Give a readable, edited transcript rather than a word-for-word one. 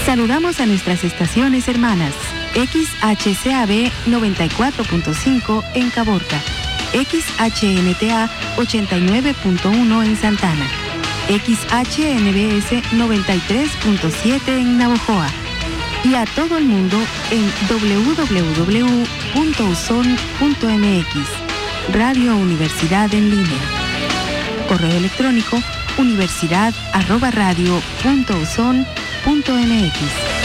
Saludamos a nuestras estaciones hermanas. XHCAB 94.5 en Caborca, XHNTA 89.1 en Santana, XHNBS 93.7 en Navojoa y a todo el mundo en www.uson.mx, Radio Universidad en línea. Correo electrónico universidad@radio.uson.mx.